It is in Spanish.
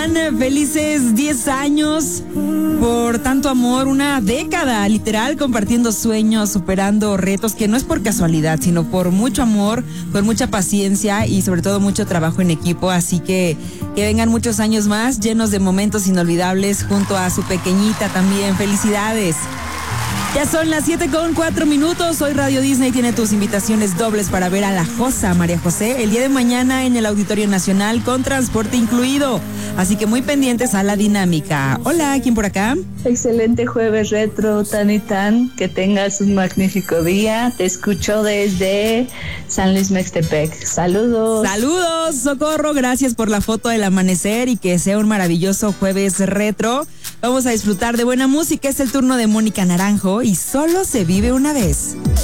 están? Felices 10 años por tanto amor, una década literal compartiendo sueños, superando retos que no es por casualidad, sino por mucho amor, por mucha paciencia y sobre todo mucho trabajo en equipo. Así que vengan muchos años más llenos de momentos inolvidables junto a su pequeñita también. Felicidades. Ya son las 7:04. Hoy Radio Disney tiene tus invitaciones dobles para ver a la Josa María José el día de mañana en el Auditorio Nacional con transporte incluido. Así que muy pendientes a la dinámica. Hola, ¿quién por acá? Excelente jueves retro, Tan y Tan. Que tengas un magnífico día. Te escucho desde San Luis Mextepec. Saludos. Saludos, Socorro. Gracias por la foto del amanecer y que sea un maravilloso jueves retro. Vamos a disfrutar de buena música. Es el turno de Mónica Naranjo y Solo se vive una vez.